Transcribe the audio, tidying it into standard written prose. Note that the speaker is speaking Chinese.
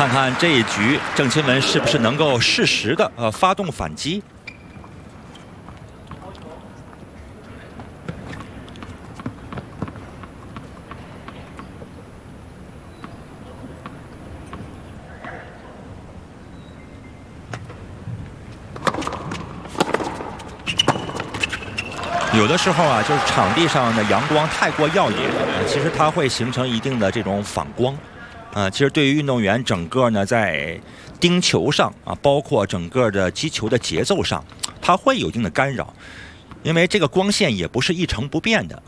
看看这一局郑钦文是不是能够适时的发动反击。 有的时候啊，就是场地上的阳光太过耀眼，其实它会形成一定的这种反光，其实对于运动员整个呢在盯球上啊，包括整个的击球的节奏上，它会有一定的干扰，因为这个光线也不是一成不变的。